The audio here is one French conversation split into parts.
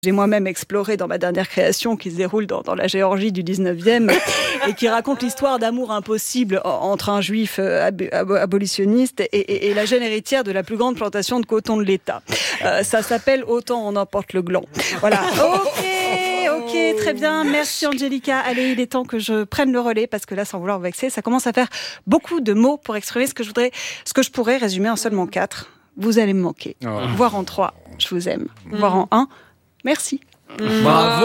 J'ai moi-même exploré dans ma dernière création qui se déroule dans la Géorgie du 19e et qui raconte l'histoire d'amour impossible entre un juif abolitionniste et la jeune héritière de la plus grande plantation de coton de l'État. Ça s'appelle Autant on emporte le gland. Voilà. Ok, très bien. Merci Angelica. Allez, il est temps que je prenne le relais parce que là, sans vouloir vexer, ça commence à faire beaucoup de mots pour exprimer ce que je pourrais résumer en seulement 4. Vous allez me manquer. Voire en 3, je vous aime. Voire en 1, merci. Bravo.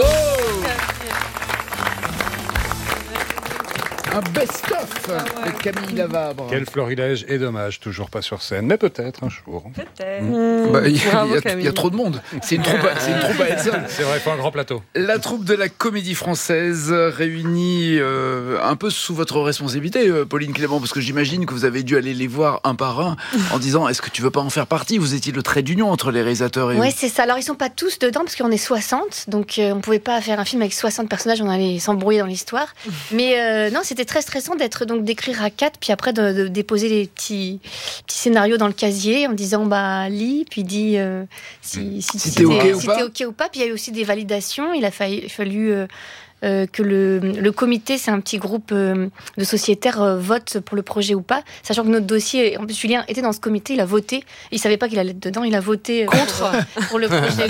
Un best-of de Camille Lavabre. Quel florilège et dommage, toujours pas sur scène, mais peut-être un jour. Peut-être. Il y a trop de monde. C'est une troupe à elle seule. C'est vrai, il faut un grand plateau. La troupe de la Comédie Française réunie un peu sous votre responsabilité, Pauline Clément, parce que j'imagine que vous avez dû aller les voir un par un en disant est-ce que tu veux pas en faire partie ? Vous étiez le trait d'union entre les réalisateurs et Ouais, c'est ça. Alors ils sont pas tous dedans parce qu'on est 60, donc on pouvait pas faire un film avec 60 personnages, on allait s'embrouiller dans l'histoire. Mais non, c'était très stressant d'écrire à 4, puis après de déposer les petits scénarios dans le casier en disant lis, puis dis si t'es ok ou pas. Puis il y a eu aussi des validations. Il a fallu que le comité, c'est un petit groupe de sociétaires, vote pour le projet ou pas, sachant que notre dossier, en plus Julien était dans ce comité, il a voté, il savait pas qu'il allait être dedans, il a voté contre pour le projet.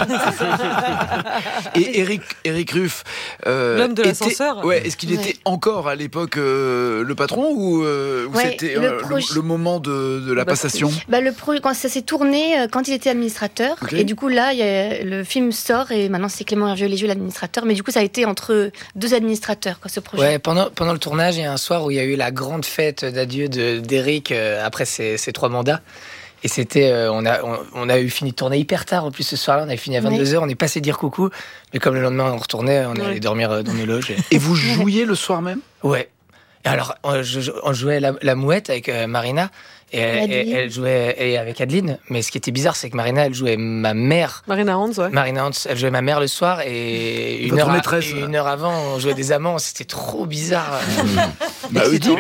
Et Eric Ruff, l'homme de l'ascenseur. Est-ce qu'il était encore à l'époque le patron ou c'était le moment de la passation? Quand ça s'est tourné, quand il était administrateur, et du coup là, le film sort et maintenant c'est Clément Hervieux-Légieux l'administrateur, mais du coup ça a été entre 2 administrateurs, ce projet. Ouais, pendant le tournage, il y a un soir où il y a eu la grande fête d'adieu d'Éric après ses 3 mandats. Et c'était, on a eu fini de tourner hyper tard. En plus, ce soir-là, on avait fini à 22h. On est passé dire coucou. Mais comme le lendemain, on retournait, on est allé dormir dans nos loges. Et vous jouiez le soir même ? Ouais. Et alors, on jouait la mouette avec Marina. Et elle jouait avec Adeline, mais ce qui était bizarre, c'est que Marina, elle jouait ma mère. Marina Hans, ouais. Marina Hans, elle jouait ma mère le soir, et une heure avant, on jouait des amants. C'était trop bizarre. Oedipe.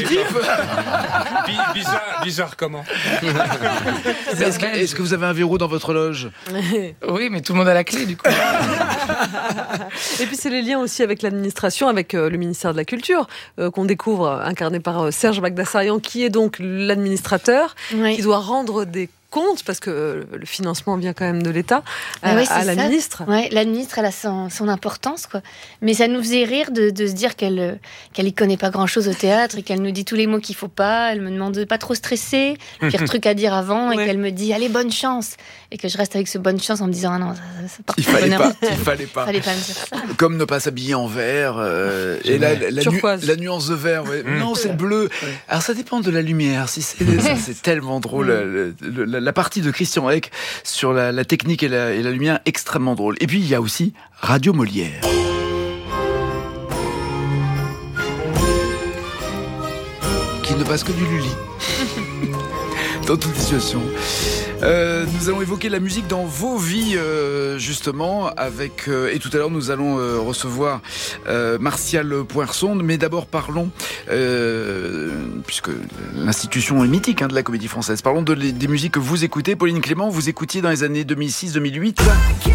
Bizarre comment? Est-ce que vous avez un verrou dans votre loge? Oui, mais tout le monde a la clé, du coup. Et puis c'est les liens aussi avec l'administration, avec le ministère de la Culture, qu'on découvre, incarné par Serge Bagdasarian, qui est donc l'administrateur, qui doit rendre des comptes, parce que le financement vient quand même de l'État, à la ministre. Ouais, la ministre, elle a son importance, quoi. Mais ça nous faisait rire de se dire qu'elle y connaît pas grand-chose au théâtre et qu'elle nous dit tous les mots qu'il faut pas. Elle me demande de pas trop stresser, pire truc à dire avant, et qu'elle me dit allez, bonne chance, et que je reste avec ce bonne chance en me disant non, ça part il fallait pas me dire ça. Comme ne pas s'habiller en vert et la nuance de vert. Non, c'est bleu. Alors ça dépend de la lumière. Si c'est tellement drôle. La partie de Christian Eck sur la technique et la lumière, extrêmement drôle. Et puis il y a aussi Radio Molière. Qui ne passe que du Lully. Dans toute situation. Nous allons évoquer la musique dans vos vies, justement, avec et tout à l'heure nous allons recevoir Martial Poinçonde, mais d'abord parlons, puisque l'institution est mythique de la Comédie Française, parlons des musiques que vous écoutez. Pauline Clément, vous écoutiez dans les années 2006-2008.